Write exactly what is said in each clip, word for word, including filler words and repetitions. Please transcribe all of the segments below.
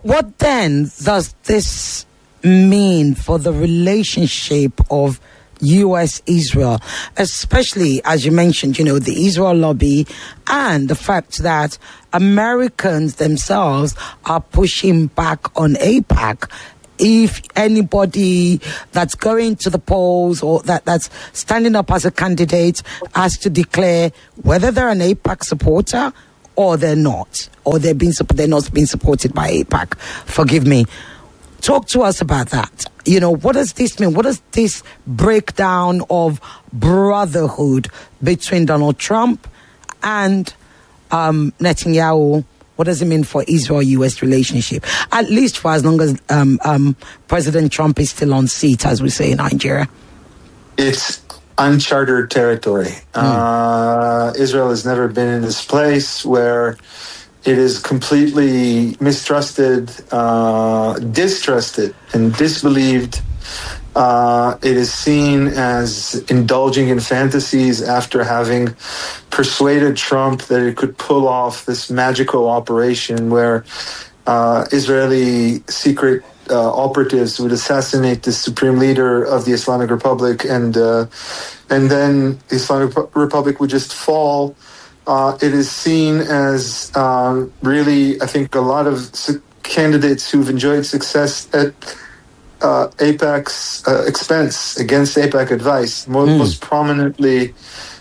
What, what then does this mean for the relationship of U S Israel, especially, as you mentioned, you know, the Israel lobby and the fact that Americans themselves are pushing back on AIPAC? If anybody that's going to the polls or that, that's standing up as a candidate has to declare whether they're an AIPAC supporter or they're not, or they're being they're not being supported by AIPAC. Forgive me. Talk to us about that. You know, what does this mean? What does this breakdown of brotherhood between Donald Trump and um, Netanyahu, what does it mean for Israel-U S relationship? At least for as long as um, um, President Trump is still on seat, as we say in Nigeria. It's uncharted territory. Mm. Uh, Israel has never been in this place where it is completely mistrusted, uh, distrusted, and disbelieved. Uh, it is seen as indulging in fantasies after having persuaded Trump that it could pull off this magical operation where uh, Israeli secret uh, operatives would assassinate the supreme leader of the Islamic Republic, and uh, and then the Islamic Republic would just fall. Uh, it is seen as um, really, I think, a lot of su- candidates who've enjoyed success at uh, AIPAC's uh, expense, against AIPAC advice. Most, mm. most prominently,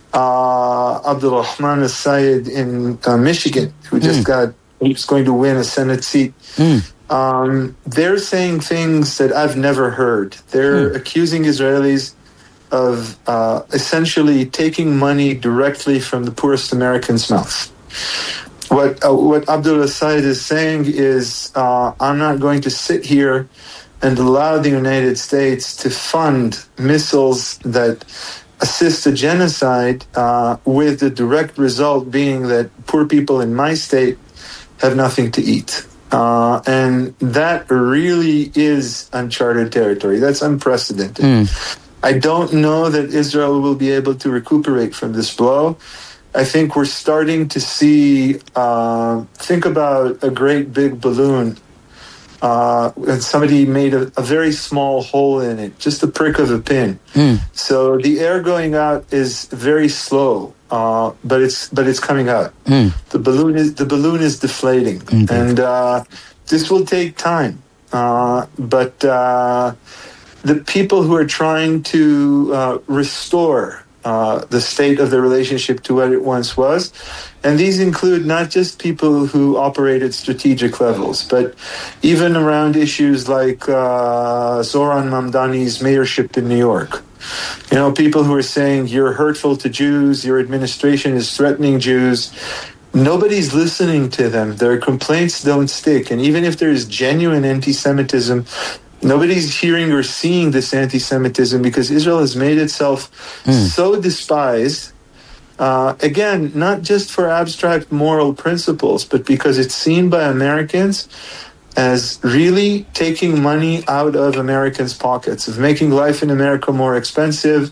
uh, Abdul Rahman al-Sayed in uh, Michigan, who just mm. got, who's going to win a Senate seat. Mm. Um, they're saying things that I've never heard. They're mm. accusing Israelis of uh, essentially taking money directly from the poorest Americans' mouth. What uh, what Abdullah Said is saying is, uh, I'm not going to sit here and allow the United States to fund missiles that assist a genocide, uh, with the direct result being that poor people in my state have nothing to eat. Uh, and that really is uncharted territory. That's unprecedented. Mm. I don't know that Israel will be able to recuperate from this blow. I think we're starting to see, uh, think about a great big balloon, uh, and somebody made a, a very small hole in it, just a prick of a pin. Mm. So the air going out is very slow, uh, but it's but it's coming out. Mm. The balloon is the balloon is deflating, mm-hmm. and uh, this will take time. Uh, but uh, the people who are trying to uh, restore uh, the state of the relationship to what it once was, and these include not just people who operate at strategic levels, but even around issues like uh, Zoran Mamdani's mayorship in New York. You know, people who are saying you're hurtful to Jews, your administration is threatening Jews. Nobody's listening to them. Their complaints don't stick. And even if there's genuine anti-Semitism, nobody's hearing or seeing this anti-Semitism because Israel has made itself mm. so despised, uh, again, not just for abstract moral principles, but because it's seen by Americans as really taking money out of Americans' pockets, of making life in America more expensive.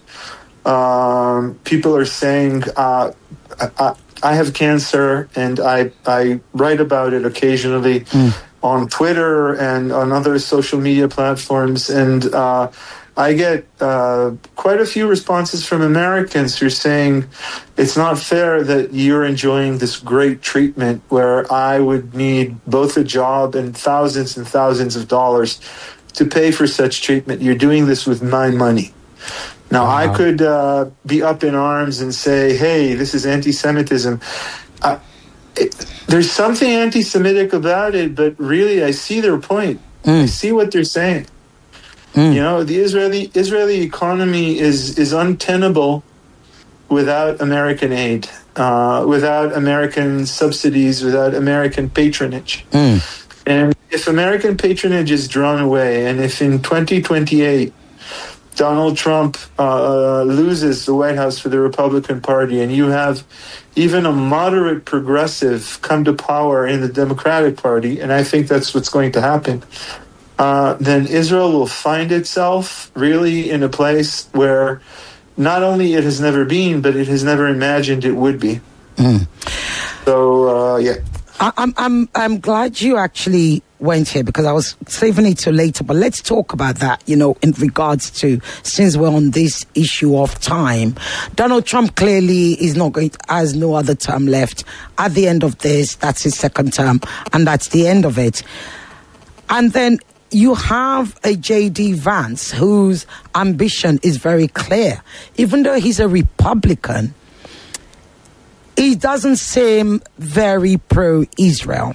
Um, people are saying, uh, I, I have cancer, and I, I write about it occasionally mm. on Twitter and on other social media platforms, and uh, I get uh, quite a few responses from Americans who are saying it's not fair that you're enjoying this great treatment where I would need both a job and thousands and thousands of dollars to pay for such treatment. You're doing this with my money. Now, wow. I could uh, be up in arms and say, hey, this is anti-Semitism. Uh, it, there's something anti-Semitic about it, but really I see their point. Mm. I see what they're saying. Mm. You know, the Israeli Israeli economy is, is untenable without American aid, uh, without American subsidies, without American patronage. Mm. And if American patronage is drawn away, and if in twenty twenty-eight Donald Trump uh, loses the White House for the Republican Party, and you have even a moderate progressive come to power in the Democratic Party, and I think that's what's going to happen, uh, then Israel will find itself really in a place where not only it has never been, but it has never imagined it would be. Mm. So, uh, yeah. I, I'm I'm I'm glad you actually went here because I was saving it till later, but let's talk about that, you know, in regards to, since we're on this issue of time. Donald Trump clearly is not going to, has no other term left. At the end of this, that's his second term, and that's the end of it. And then you have a J D Vance whose ambition is very clear. Even though he's a Republican, he doesn't seem very pro-Israel.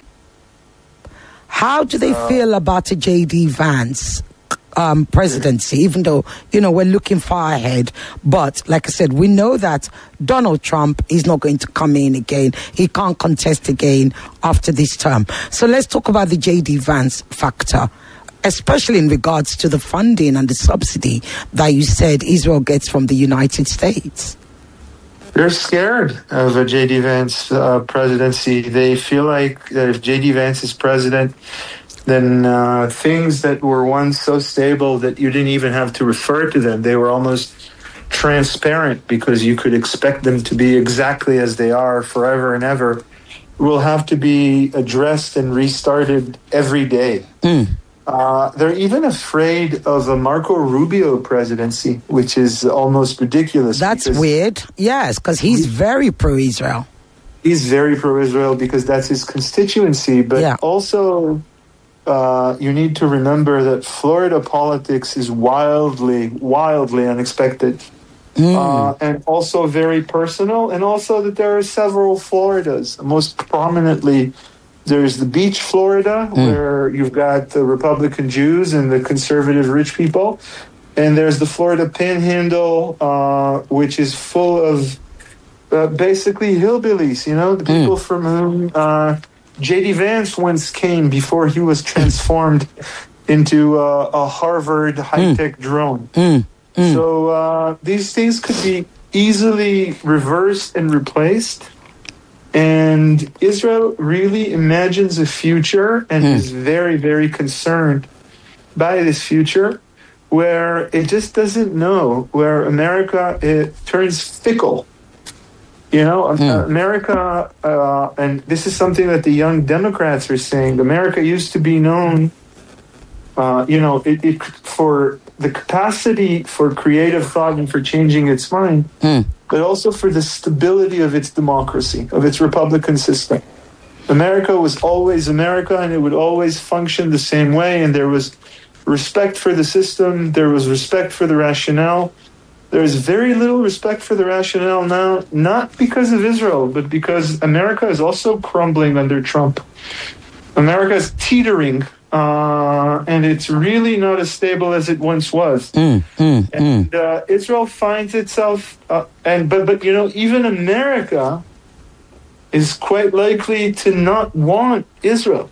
How do they uh, feel about a J D Vance um, presidency, even though, you know, we're looking far ahead? But like I said, we know that Donald Trump is not going to come in again. He can't contest again after this term. So let's talk about the J D Vance factor, especially in regards to the funding and the subsidy that you said Israel gets from the United States. They're scared of a J D Vance uh, presidency. They feel like that if J D Vance is president, then uh, things that were once so stable that you didn't even have to refer to them, they were almost transparent because you could expect them to be exactly as they are forever and ever, will have to be addressed and restarted every day. Mm. Uh, they're even afraid of a Marco Rubio presidency, which is almost ridiculous. That's weird. Yes, because he's very pro-Israel. He's very pro-Israel because that's his constituency. But yeah. also, uh, you need to remember that Florida politics is wildly, wildly unexpected. Mm. Uh, and also very personal. And also that there are several Floridas, most prominently there's the beach Florida, mm. where you've got the Republican Jews and the conservative rich people. And there's the Florida Panhandle, uh, which is full of uh, basically hillbillies, you know, the people mm. from whom uh, J D Vance once came before he was transformed into uh, a Harvard high-tech mm. drone. Mm. Mm. So uh, these things could be easily reversed and replaced. And Israel really imagines a future and mm. is very, very concerned by this future where it just doesn't know, where America it turns fickle. You know, mm. America, uh, and this is something that the young Democrats are saying, America used to be known, uh, you know, it, it for the capacity for creative thought and for changing its mind. Mm. But also for the stability of its democracy, of its Republican system. America was always America, and it would always function the same way, and there was respect for the system, there was respect for the rationale. There is very little respect for the rationale now, not because of Israel, but because America is also crumbling under Trump. America is teetering, uh, and it's really not as stable as it once was. Mm, mm, and uh, Israel finds itself, uh, and but but you know, even America is quite likely to not want Israel,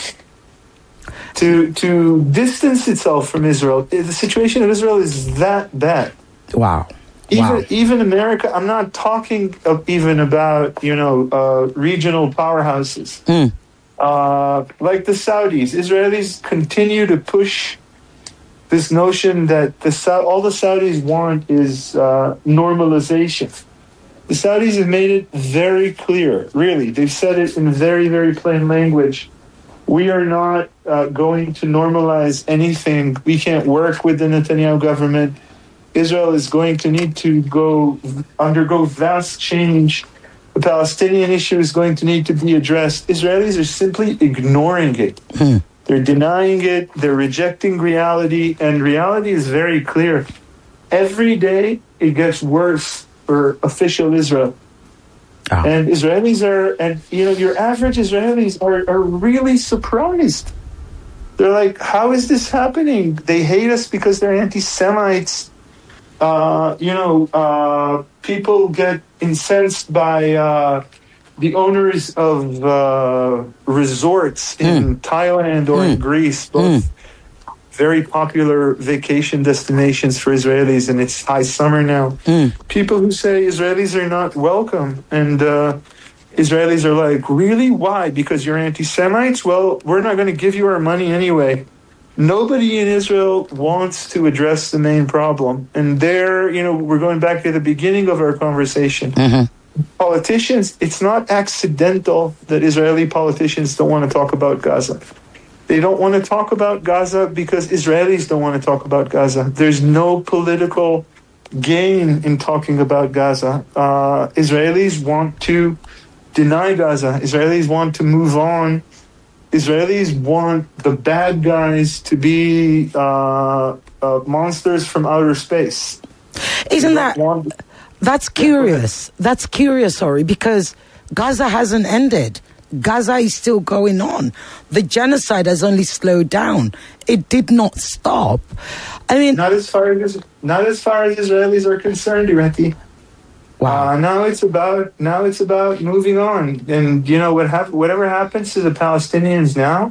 to to distance itself from Israel. The situation of Israel is that bad. Wow. Even wow. even America. I'm not talking of even about you know uh, regional powerhouses. Mm. Uh, like the Saudis, Israelis continue to push this notion that the all the Saudis want is uh, normalization. The Saudis have made it very clear, really. They've said it in very, very plain language. We are not uh, going to normalize anything. We can't work with the Netanyahu government. Israel is going to need to go undergo vast change. The Palestinian issue is going to need to be addressed. Israelis are simply ignoring it. Hmm. They're denying it. They're rejecting reality. And reality is very clear. Every day, it gets worse for official Israel. Oh. And Israelis are, and you know, your average Israelis are, are really surprised. They're like, how is this happening? They hate us because they're anti-Semites. Uh, you know, uh, people get incensed by uh, the owners of uh, resorts in mm. Thailand or mm. in Greece, both mm. very popular vacation destinations for Israelis, and it's high summer now. Mm. People who say Israelis are not welcome, and uh, Israelis are like, really? Why? Because you're anti-Semites? Well, we're not going to give you our money anyway. Nobody in Israel wants to address the main problem. And there, you know, we're going back to the beginning of our conversation. Mm-hmm. Politicians, it's not accidental that Israeli politicians don't want to talk about Gaza. They don't want to talk about Gaza because Israelis don't want to talk about Gaza. There's no political gain in talking about Gaza. Uh, Israelis want to deny Gaza. Israelis want to move on. Israelis want the bad guys to be uh, uh, monsters from outer space. Isn't that... Want... That's curious. That's curious, sorry, because Gaza hasn't ended. Gaza is still going on. The genocide has only slowed down. It did not stop. I mean... Not as far as, not as, far as Israelis are concerned, Ireti. Wow. Uh, now it's about now it's about moving on, and you know what hap- whatever happens to the Palestinians now,